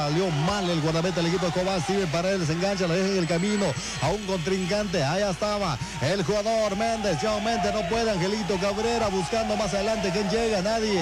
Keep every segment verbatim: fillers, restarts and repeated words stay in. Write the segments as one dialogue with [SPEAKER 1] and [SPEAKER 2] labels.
[SPEAKER 1] salió mal el guardameta del equipo de Cobán. Steven Paredes se engancha, le deja en el camino a un contrincante. Allá estaba el jugador Méndez. John Méndez no puede. Angelito Cabrera buscando más adelante. ¿Quién llega? Nadie.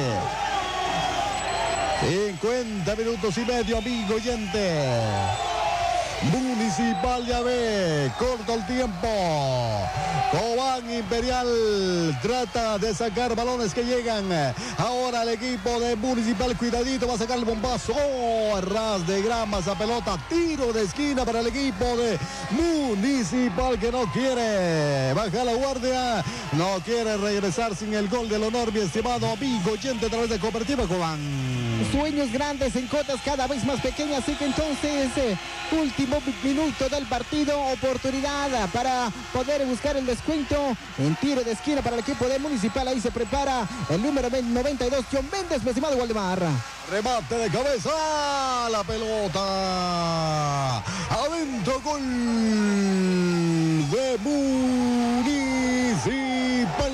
[SPEAKER 1] cincuenta minutos y medio, amigo oyente. Municipal ya ve, corto el tiempo. Cobán Imperial trata de sacar balones que llegan. Ahora el equipo de Municipal, cuidadito, va a sacar el bombazo. Oh, ras de grama esa pelota. Tiro de esquina para el equipo de Municipal, que no quiere bajar la guardia. No quiere regresar sin el gol del honor, mi estimado amigo oyente, a través de Cooperativa Cobán.
[SPEAKER 2] Sueños grandes en cotas cada vez más pequeñas, así que entonces eh, último minuto del partido, oportunidad para poder buscar el descuento en tiro de esquina para el equipo de Municipal. Ahí se prepara el número noventa y dos, John Méndez, mi estimado Waldemar.
[SPEAKER 1] Remate de cabeza, la pelota adentro, gol de Municipal.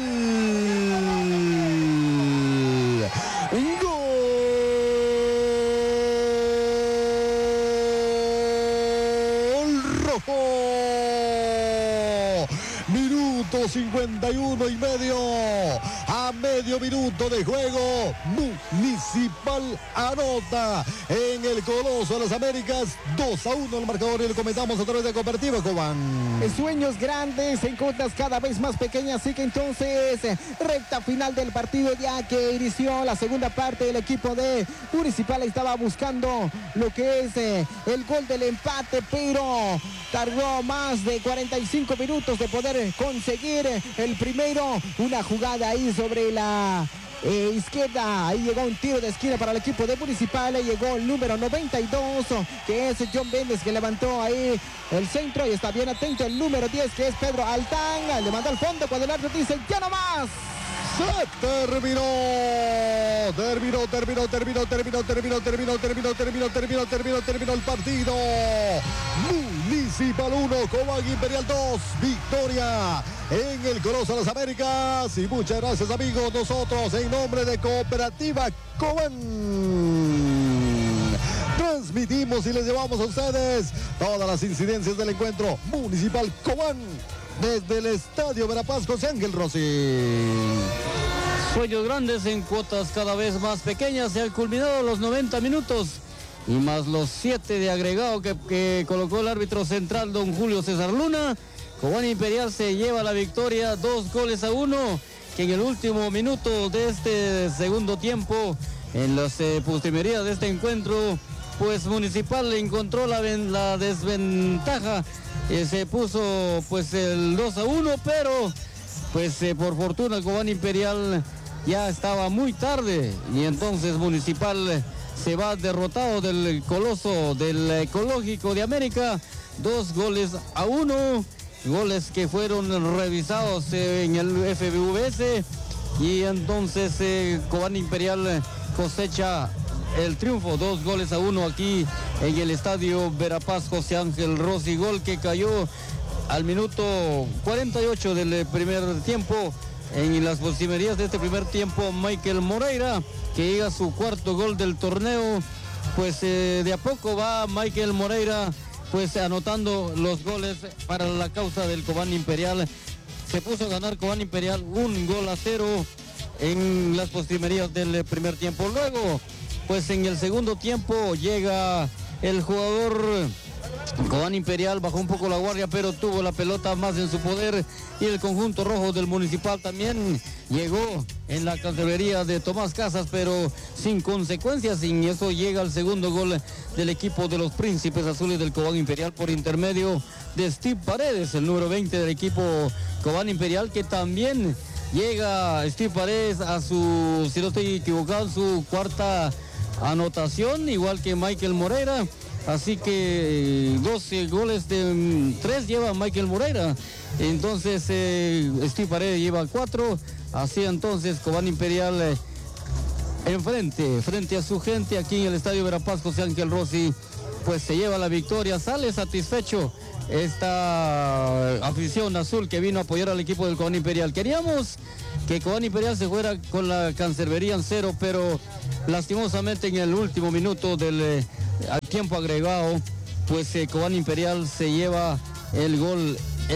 [SPEAKER 1] Minuto cincuenta y uno y medio. A medio minuto de juego, Municipal anota en el Coloso de las Américas. dos a uno el marcador, y lo comentamos a través de Cooperativa Cobán.
[SPEAKER 2] Sueños grandes en cotas cada vez más pequeñas, así que entonces recta final del partido, ya que inició la segunda parte. El equipo de Municipal estaba buscando lo que es eh, el gol del empate, pero tardó más de cuarenta y cinco minutos de poder conseguir el primero. Una jugada ahí sobre la eh, izquierda, ahí llegó un tiro de esquina para el equipo de Municipal. Ahí llegó el número noventa y dos, que es John Méndez, que levantó ahí el centro, y está bien atento el número diez, que es Pedro Altán. Le mandó al fondo cuando el árbitro dice ya no más.
[SPEAKER 1] Se terminó, terminó, terminó, terminó, terminó, terminó, terminó, terminó, terminó, terminó, terminó, terminó el partido. Municipal uno, Cobán Imperial dos, victoria en el Coloso de las Américas. Y muchas gracias, amigos, nosotros en nombre de Cooperativa Cobán transmitimos y les llevamos a ustedes todas las incidencias del encuentro Municipal Cobán desde el Estadio Verapaz José Ángel Rossi.
[SPEAKER 3] Sueños grandes en cuotas cada vez más pequeñas. Se han culminado los noventa minutos y más los siete de agregado que, que colocó el árbitro central, don Julio César Luna. Cobán Imperial se lleva la victoria, dos goles a uno, que en el último minuto de este segundo tiempo, en las eh, postrimerías de este encuentro, pues Municipal encontró la, la desventaja. Eh, se puso pues el dos a uno, pero pues eh, por fortuna el Cobán Imperial ya estaba muy tarde, y entonces Municipal se va derrotado del Coloso del Ecológico de América, dos goles a uno, goles que fueron revisados eh, en el F B V S, y entonces eh, Cobán Imperial cosecha el triunfo, dos goles a uno aquí en el Estadio Verapaz José Ángel Rossi. Gol que cayó al minuto cuarenta y ocho del primer tiempo. En las postrimerías de este primer tiempo, Michael Moreira, que llega a su cuarto gol del torneo. Pues eh, de a poco va Michael Moreira pues anotando los goles para la causa del Cobán Imperial. Se puso a ganar Cobán Imperial un gol a cero en las postrimerías del primer tiempo. Luego, pues en el segundo tiempo llega el jugador Cobán Imperial, bajó un poco la guardia, pero tuvo la pelota más en su poder, y el conjunto rojo del Municipal también llegó en la cancerbero de Tomás Casas, pero sin consecuencias. Sin eso llega el segundo gol del equipo de los Príncipes Azules del Cobán Imperial por intermedio de Steve Paredes, el número veinte del equipo Cobán Imperial, que también llega Steve Paredes a su, si no estoy equivocado, su cuarta anotación, igual que Michael Moreira. Así que doce goles de tres lleva Michael Moreira. Entonces eh, Steve Paredes lleva cuatro. Así entonces Cobán Imperial eh, enfrente, frente a su gente aquí en el Estadio Verapaz José Ángel Rossi, pues se lleva la victoria. Sale satisfecho esta afición azul que vino a apoyar al equipo del Cobán Imperial. Queríamos que Cobán Imperial se fuera con la cancerbería en cero, pero lastimosamente en el último minuto del, al tiempo agregado, pues eh, Cobán Imperial se lleva el gol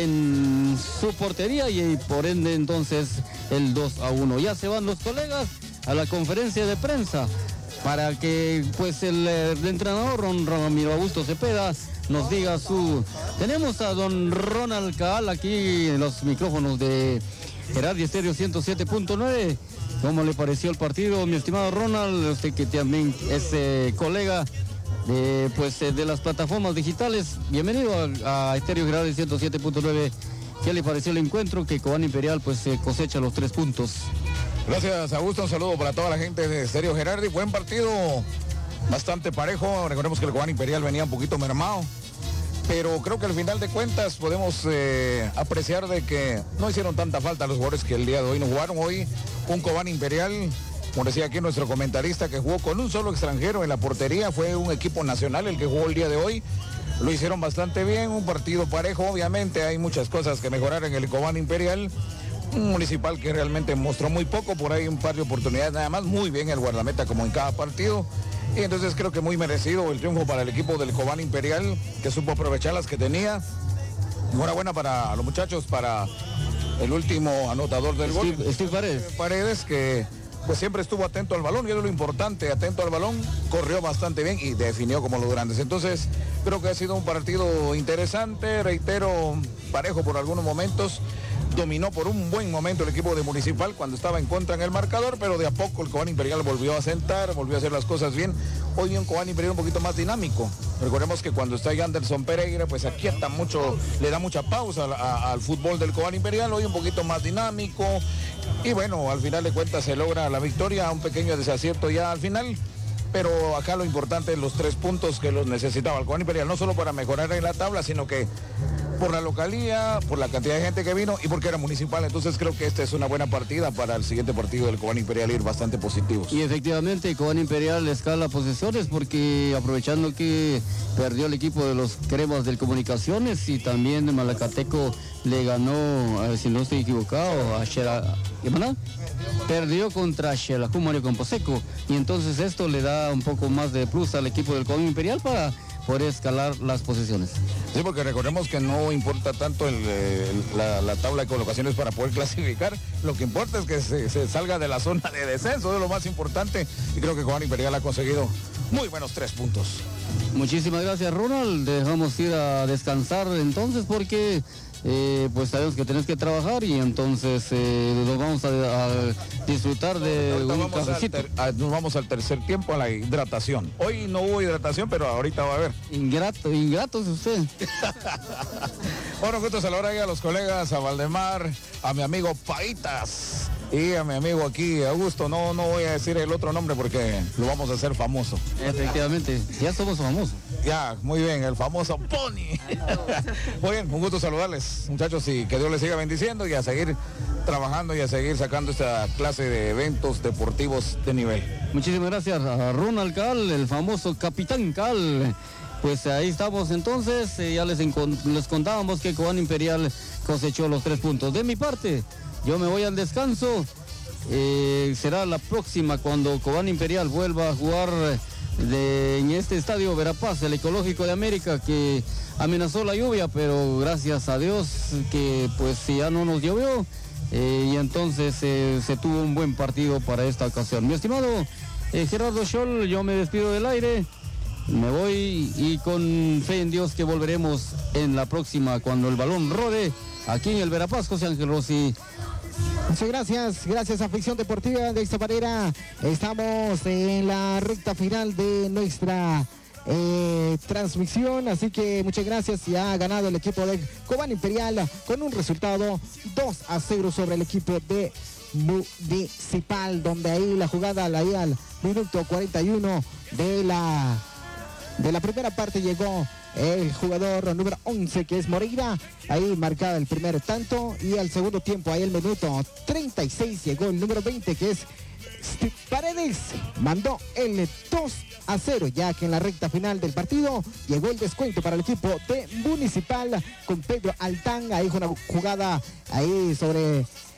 [SPEAKER 3] en su portería y por ende entonces el dos a uno. Ya se van los colegas a la conferencia de prensa para que pues el, el entrenador don Ramiro Augusto Cepeda nos diga su... Tenemos a don Ronald Caal aquí en los micrófonos de Heraldo Estéreo ciento siete punto nueve. ¿Cómo le pareció el partido, mi estimado Ronald? Usted que también es eh, colega de, pues, eh, de las plataformas digitales. Bienvenido a, a Estéreo Heraldo ciento siete punto nueve. ¿Qué le pareció el encuentro? Que Cobán Imperial pues eh, cosecha los tres puntos.
[SPEAKER 4] Gracias, Augusto. Un saludo para toda la gente de Estéreo Gerardi. Buen partido, bastante parejo. Recordemos que el Cobán Imperial venía un poquito mermado, pero creo que al final de cuentas podemos eh, apreciar de que no hicieron tanta falta los jugadores que el día de hoy no jugaron. Hoy un Cobán Imperial, como decía aquí nuestro comentarista, que jugó con un solo extranjero en la portería. Fue un equipo nacional el que jugó el día de hoy. Lo hicieron bastante bien, un partido parejo. Obviamente hay muchas cosas que mejorar en el Cobán Imperial. Un Municipal que realmente mostró muy poco, por ahí un par de oportunidades nada más. Muy bien el guardameta como en cada partido. Y entonces creo que muy merecido el triunfo para el equipo del Cobán Imperial, que supo aprovechar las que tenía. Enhorabuena para los muchachos, para el último anotador del gol.
[SPEAKER 3] Steve, Steve Paredes.
[SPEAKER 4] Paredes, que pues siempre estuvo atento al balón, y eso es lo importante, atento al balón, corrió bastante bien y definió como los grandes. Entonces creo que ha sido un partido interesante, reitero, parejo por algunos momentos. Dominó por un buen momento el equipo de Municipal cuando estaba en contra en el marcador, pero de a poco el Cobán Imperial volvió a sentar, volvió a hacer las cosas bien. Hoy un Cobán Imperial un poquito más dinámico. Recordemos que cuando está ahí Anderson Pereira, pues aquieta mucho, le da mucha pausa a, a, al fútbol del Cobán Imperial. Hoy un poquito más dinámico. Y bueno, al final de cuentas se logra la victoria, un pequeño desacierto ya al final. Pero acá lo importante es los tres puntos que los necesitaba el Cobán Imperial, no solo para mejorar en la tabla, sino que por la localía, por la cantidad de gente que vino y porque era Municipal. Entonces creo que esta es una buena partida para el siguiente partido del Cobán Imperial, ir bastante positivos.
[SPEAKER 3] Y efectivamente Cobán Imperial escala posiciones porque aprovechando que perdió el equipo de los Cremas del Comunicaciones y también Malacateco le ganó, a ver si no estoy equivocado, a Xela, ¿qué más? Perdió contra Xelajú Mario Camposeco y entonces esto le da un poco más de plus al equipo del Cobán Imperial para poder escalar las posiciones.
[SPEAKER 4] Sí, porque recordemos que no importa tanto el, el, la, la tabla de colocaciones para poder clasificar, lo que importa es que se, se salga de la zona de descenso, es lo más importante, y creo que Cobán Imperial ha conseguido muy buenos tres puntos.
[SPEAKER 3] Muchísimas gracias, Ronald. Dejamos ir a descansar entonces porque eh, pues sabemos que tenés que trabajar y entonces eh, nos vamos a, a disfrutar de
[SPEAKER 4] no,
[SPEAKER 3] un
[SPEAKER 4] vamos
[SPEAKER 3] cafecito.
[SPEAKER 4] Ter, a, nos vamos al tercer tiempo a la hidratación. Hoy no hubo hidratación, pero ahorita va a haber.
[SPEAKER 3] Ingrato, ingrato es usted.
[SPEAKER 4] Bueno, gusto saludar ahí a los colegas, a Valdemar, a mi amigo Paitas y a mi amigo aquí, Augusto. No, no voy a decir el otro nombre porque lo vamos a hacer famoso.
[SPEAKER 3] Efectivamente, ya somos famosos.
[SPEAKER 4] Ya, muy bien, el famoso Pony. Muy bien, un gusto saludarles, muchachos, y que Dios les siga bendiciendo y a seguir trabajando y a seguir sacando esta clase de eventos deportivos de nivel.
[SPEAKER 3] Muchísimas gracias a Ronald Cal, el famoso Capitán Cal. Pues ahí estamos entonces, eh, ya les, les contábamos que Cobán Imperial cosechó los tres puntos. De mi parte, yo me voy al descanso, eh, será la próxima cuando Cobán Imperial vuelva a jugar de, en este estadio Verapaz, el Ecológico de América, que amenazó la lluvia, pero gracias a Dios que pues ya no nos llovió, eh, y entonces eh, se tuvo un buen partido para esta ocasión. Mi estimado eh, Gerardo Scholl, yo me despido del aire. Me voy y con fe en Dios que volveremos en la próxima cuando el balón rode aquí en el Verapaz. José Ángel Rossi.
[SPEAKER 2] Muchas gracias, gracias a Afición Deportiva. De esta manera estamos en la recta final de nuestra eh, transmisión, así que muchas gracias. Ya ha ganado el equipo de Cobán Imperial con un resultado dos a cero sobre el equipo de Municipal, donde ahí la jugada la ahí al minuto cuarenta y uno de la de la primera parte llegó el jugador número once, que es Moreira, ahí marcaba el primer tanto, y al segundo tiempo, ahí el minuto treinta y seis, llegó el número veinte, que es Steve Paredes, mandó el dos a cero, ya que en la recta final del partido llegó el descuento para el equipo de Municipal con Pedro Altán. Ahí fue una jugada ahí sobre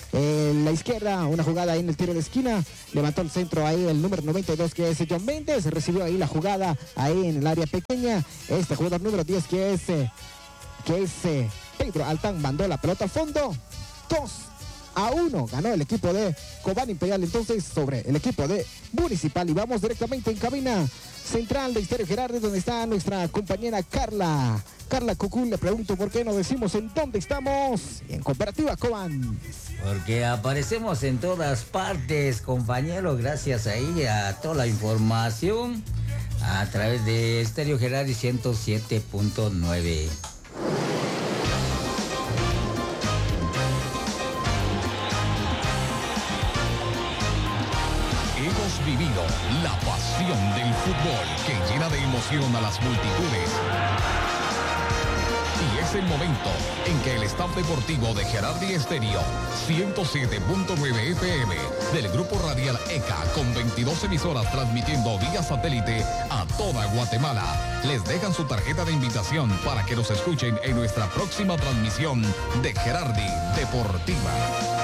[SPEAKER 2] en la izquierda, una jugada ahí en el tiro de esquina, levantó el centro ahí el número noventa y dos que es John Méndez, recibió ahí la jugada ahí en el área pequeña, este jugador número diez que es, que es Pedro Altán mandó la pelota al fondo, dos a uno ganó el equipo de Cobán Imperial entonces sobre el equipo de Municipal y vamos directamente en cabina central de Estéreo Gerardi donde está nuestra compañera Carla. Carla Cucún, le pregunto por qué no decimos en dónde estamos en Cooperativa Cobán.
[SPEAKER 5] Porque aparecemos en todas partes, compañero, gracias ahí a toda la información a través de Estéreo Gerardi ciento siete punto nueve.
[SPEAKER 6] Hemos vivido la pasión del fútbol que llena de emoción a las multitudes. Y es el momento en que el staff deportivo de Gerardi Estéreo ciento siete punto nueve F M del Grupo Radial E C A con veintidós emisoras transmitiendo vía satélite a toda Guatemala les dejan su tarjeta de invitación para que nos escuchen en nuestra próxima transmisión de Gerardi Deportiva.